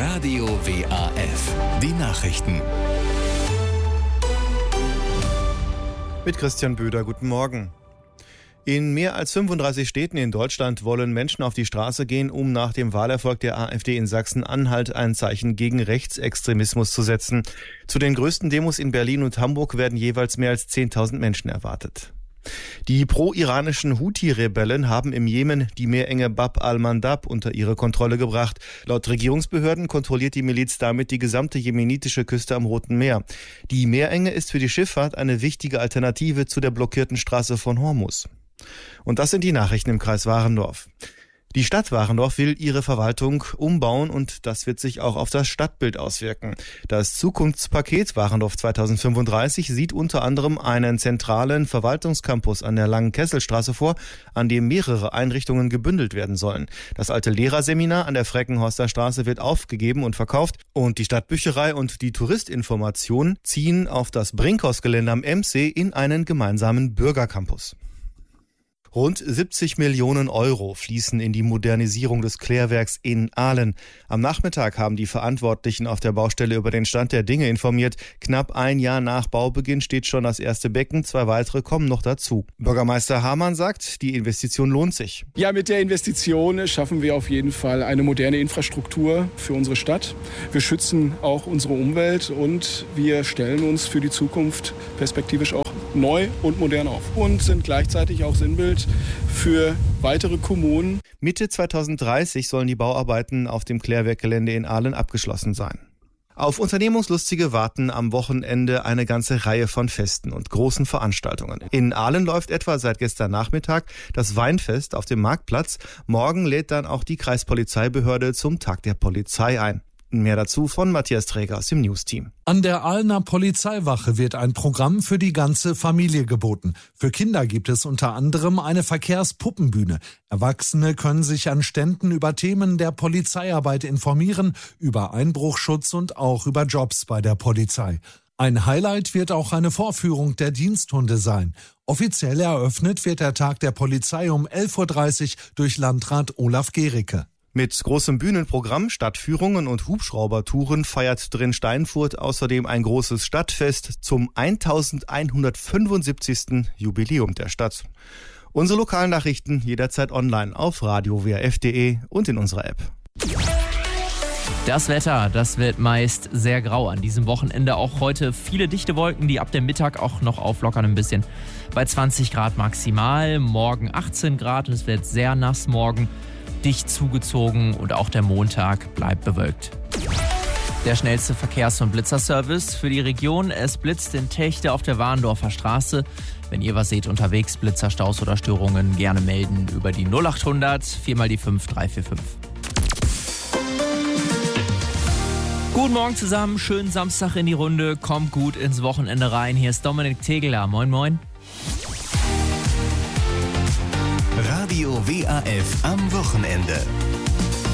Radio WAF. Die Nachrichten. Mit Christian Böder, guten Morgen. In mehr als 35 Städten in Deutschland wollen Menschen auf die Straße gehen, um nach dem Wahlerfolg der AfD in Sachsen-Anhalt ein Zeichen gegen Rechtsextremismus zu setzen. Zu den größten Demos in Berlin und Hamburg werden jeweils mehr als 10.000 Menschen erwartet. Die pro-iranischen Houthi-Rebellen haben im Jemen die Meerenge Bab al-Mandab unter ihre Kontrolle gebracht. Laut Regierungsbehörden kontrolliert die Miliz damit die gesamte jemenitische Küste am Roten Meer. Die Meerenge ist für die Schifffahrt eine wichtige Alternative zu der blockierten Straße von Hormuz. Und das sind die Nachrichten im Kreis Warendorf. Die Stadt Warendorf will ihre Verwaltung umbauen und das wird sich auch auf das Stadtbild auswirken. Das Zukunftspaket Warendorf 2035 sieht unter anderem einen zentralen Verwaltungscampus an der Langen Kesselstraße vor, an dem mehrere Einrichtungen gebündelt werden sollen. Das alte Lehrerseminar an der Freckenhorster Straße wird aufgegeben und verkauft und die Stadtbücherei und die Touristinformation ziehen auf das Brinkhausgelände am Emsee in einen gemeinsamen Bürgercampus. Rund 70 Millionen Euro fließen in die Modernisierung des Klärwerks in Ahlen. Am Nachmittag haben die Verantwortlichen auf der Baustelle über den Stand der Dinge informiert. Knapp ein Jahr nach Baubeginn steht schon das erste Becken, 2 weitere kommen noch dazu. Bürgermeister Hamann sagt, die Investition lohnt sich. Ja, mit der Investition schaffen wir auf jeden Fall eine moderne Infrastruktur für unsere Stadt. Wir schützen auch unsere Umwelt und wir stellen uns für die Zukunft perspektivisch auch neu und modern auf und sind gleichzeitig auch Sinnbild für weitere Kommunen. Mitte 2030 sollen die Bauarbeiten auf dem Klärwerkgelände in Ahlen abgeschlossen sein. Auf Unternehmungslustige warten am Wochenende eine ganze Reihe von Festen und großen Veranstaltungen. In Ahlen läuft etwa seit gestern Nachmittag das Weinfest auf dem Marktplatz. Morgen lädt dann auch die Kreispolizeibehörde zum Tag der Polizei ein. Mehr dazu von Matthias Träger aus dem News-Team. An der Ahlener Polizeiwache wird ein Programm für die ganze Familie geboten. Für Kinder gibt es unter anderem eine Verkehrspuppenbühne. Erwachsene können sich an Ständen über Themen der Polizeiarbeit informieren, über Einbruchschutz und auch über Jobs bei der Polizei. Ein Highlight wird auch eine Vorführung der Diensthunde sein. Offiziell eröffnet wird der Tag der Polizei um 11.30 Uhr durch Landrat Olaf Gericke. Mit großem Bühnenprogramm, Stadtführungen und Hubschraubertouren feiert Drin-Steinfurt außerdem ein großes Stadtfest zum 1175. Jubiläum der Stadt. Unsere lokalen Nachrichten jederzeit online auf radiowrf.de und in unserer App. Das Wetter, das wird meist sehr grau an diesem Wochenende. Auch heute viele dichte Wolken, die ab dem Mittag auch noch auflockern ein bisschen. Bei 20 Grad maximal, morgen 18 Grad und es wird sehr nass morgen. Dicht zugezogen und auch der Montag bleibt bewölkt. Der schnellste Verkehrs- und Blitzerservice für die Region. Es blitzt in Techte auf der Warendorfer Straße. Wenn ihr was seht unterwegs, Blitzer, Staus oder Störungen, gerne melden über die 0800 4 x 5 345. Guten Morgen zusammen, schönen Samstag in die Runde, kommt gut ins Wochenende rein. Hier ist Dominik Tegeler, moin moin. Radio WAF am Wochenende.